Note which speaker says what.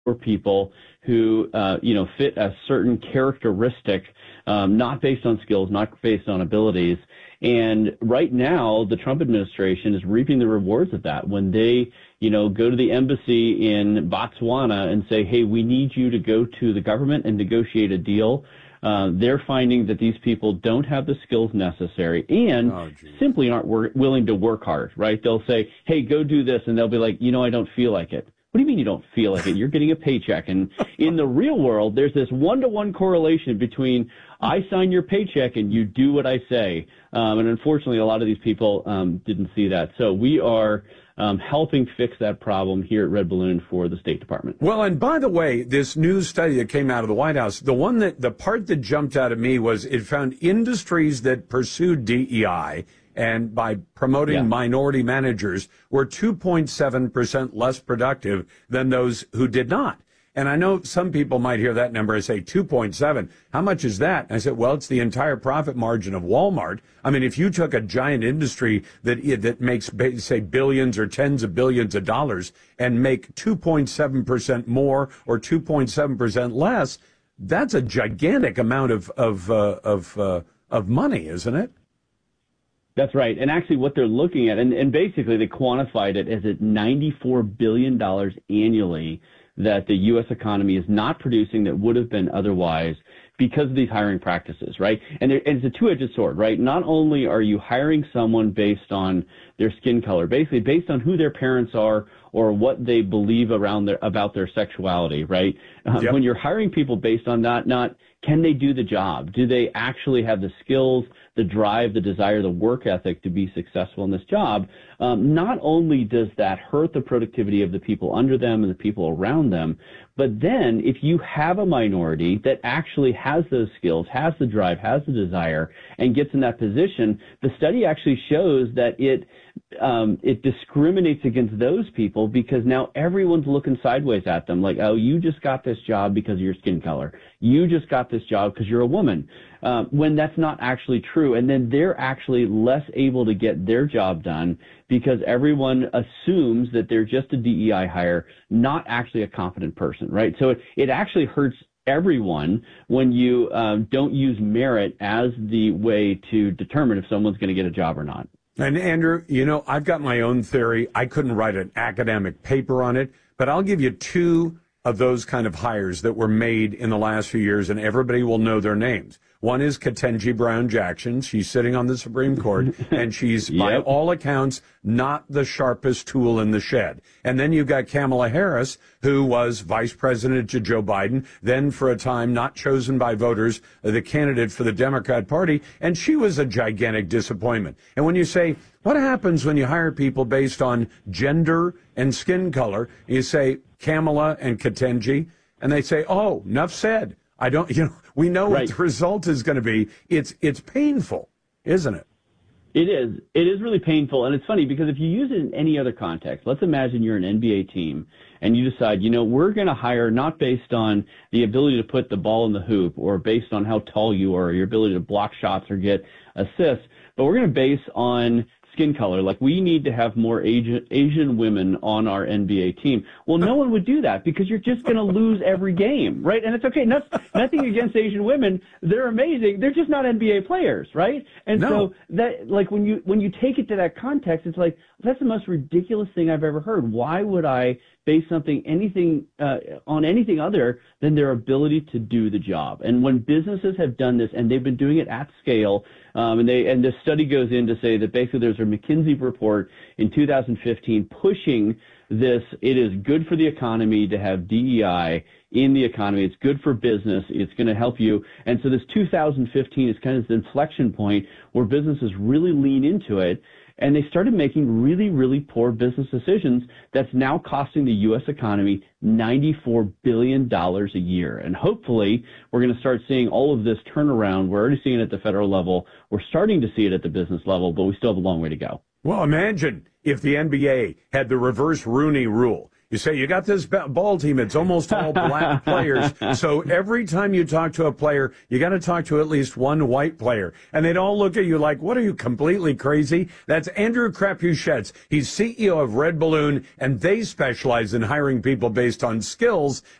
Speaker 1: for people who, fit a certain characteristic, not based on skills, not based on abilities. And right now, the Trump administration is reaping the rewards of that when they, go to the embassy in Botswana and say, hey, we need you to go to the government and negotiate a deal. They're finding that these people don't have the skills necessary and simply aren't willing to work hard, right? They'll say, hey, go do this. And they'll be like, I don't feel like it. What do you mean you don't feel like it? You're getting a paycheck. And in the real world, there's this one-to-one correlation between I sign your paycheck and you do what I say. And unfortunately, a lot of these people didn't see that. So we are helping fix that problem here at Red Balloon for the State Department.
Speaker 2: Well, and by the way, this new study that came out of the White House, the part that jumped out at me was it found industries that pursued DEI and by promoting minority managers were 2.7% less productive than those who did not. And I know some people might hear that number and say 2.7. How much is that? And I said, well, it's the entire profit margin of Walmart. I mean, if you took a giant industry that makes, say, billions or tens of billions of dollars and make 2.7% more or 2.7% less, that's a gigantic amount of money, isn't it?
Speaker 1: That's right. And actually what they're looking at, and basically they quantified it as at $94 billion annually that the U.S. economy is not producing that would have been otherwise because of these hiring practices, right? And it's a two-edged sword, right? Not only are you hiring someone based on their skin color, basically based on who their parents are or what they believe about their sexuality, right? When you're hiring people based on that, not can they do the job? Do they actually have the skills, the drive, the desire, the work ethic to be successful in this job? Not only does that hurt the productivity of the people under them and the people around them, but then if you have a minority that actually has those skills, has the drive, has the desire, and gets in that position, the study actually shows that it discriminates against those people because now everyone's looking sideways at them like, oh, you just got this job because of your skin color. You just got this job because you're a woman, when that's not actually true. And then they're actually less able to get their job done because everyone assumes that they're just a DEI hire, not actually a competent person, right? So it actually hurts everyone when you don't use merit as the way to determine if someone's going to get a job or not.
Speaker 2: And Andrew, I've got my own theory. I couldn't write an academic paper on it, but I'll give you two of those kind of hires that were made in the last few years, and everybody will know their names. One is Ketanji Brown Jackson. She's sitting on the Supreme Court, and she's, by all accounts, not the sharpest tool in the shed. And then you've got Kamala Harris, who was vice president to Joe Biden, then for a time not chosen by voters, the candidate for the Democrat Party, and she was a gigantic disappointment. And when you say, what happens when you hire people based on gender and skin color? You say Kamala and Ketanji, and they say, oh, enough said. We know what the result is going to be. It's painful, isn't it?
Speaker 1: It is. It is really painful. And it's funny because if you use it in any other context, let's imagine you're an NBA team and you decide, we're going to hire not based on the ability to put the ball in the hoop or based on how tall you are or your ability to block shots or get assists, but we're going to base on skin color. Like, we need to have more Asian women on our NBA team. Well, no one would do that because you're just going to lose every game, right? And it's okay. Nothing against Asian women. They're amazing. They're just not NBA players, right? And so that, like, when you take it to that context, it's like, that's the most ridiculous thing I've ever heard. Why would I base anything on anything other than their ability to do the job? And when businesses have done this, and they've been doing it at scale, and the study goes in to say that basically there's a McKinsey report in 2015 pushing this. It is good for the economy to have DEI in the economy. It's good for business. It's going to help you. And so this 2015 is kind of this inflection point where businesses really lean into it. And they started making really, really poor business decisions that's now costing the U.S. economy $94 billion a year. And hopefully we're going to start seeing all of this turnaround. We're already seeing it at the federal level. We're starting to see it at the business level, but we still have a long way to go.
Speaker 2: Well, imagine if the NBA had the reverse Rooney rule. You say, you got this ball team, it's almost all black players. So every time you talk to a player, you got to talk to at least one white player. And they'd all look at you like, what, are you completely crazy? That's Andrew Crapuchettes. He's CEO of Red Balloon, and they specialize in hiring people based on skills,